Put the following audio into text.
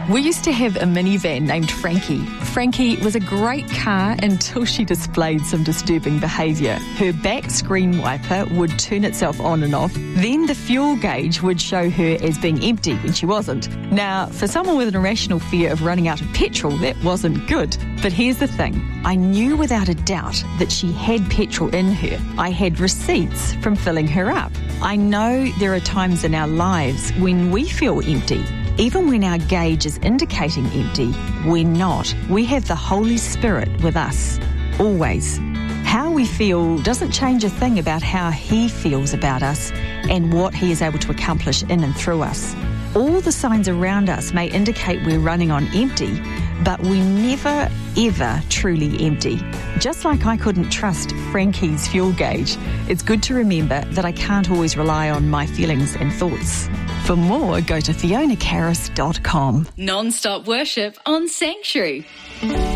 We used to have a minivan named Frankie. Frankie was a great car until she displayed some disturbing behaviour. Her back screen wiper would turn itself on and off. Then the fuel gauge would show her as being empty when she wasn't. Now, for someone with an irrational fear of running out of petrol, that wasn't good. But here's the thing. I knew without a doubt that she had petrol in her. I had receipts from filling her up. I know there are times in our lives when we feel empty. Even when our gauge is indicating empty, we're not. We have the Holy Spirit with us, always. How we feel doesn't change a thing about how He feels about us and what He is able to accomplish in and through us. All the signs around us may indicate we're running on empty, but we never, ever truly empty. Just like I couldn't trust Frankie's fuel gauge, it's good to remember that I can't always rely on my feelings and thoughts. For more, go to FionaCarris.com. Non-stop worship on Sanctuary.